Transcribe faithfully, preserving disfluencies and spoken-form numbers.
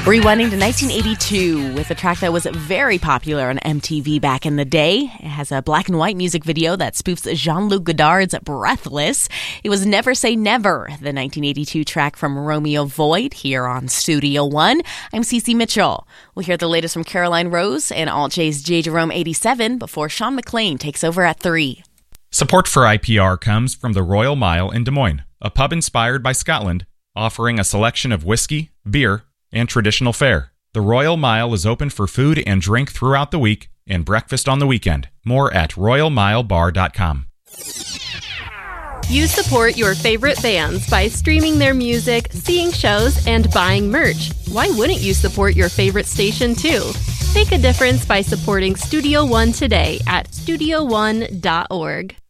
Rewinding to nineteen eighty-two with a track that was very popular on M T V back in the day. It has a black and white music video that spoofs Jean-Luc Godard's Breathless. It was Never Say Never, the nineteen eighty-two track from Romeo Void, here on Studio One. I'm Cece Mitchell. We'll hear the latest from Caroline Rose and Alt J's J. Jerome eighty-seven before Sean McLean takes over at three. Support for I P R comes from the Royal Mile in Des Moines, a pub inspired by Scotland, offering a selection of whiskey, beer, and traditional fare. The Royal Mile is open for food and drink throughout the week and breakfast on the weekend. More at royal mile bar dot com. You support your favorite bands by streaming their music, seeing shows, and buying merch. Why wouldn't you support your favorite station too? Make a difference by supporting Studio One today at studio one dot org.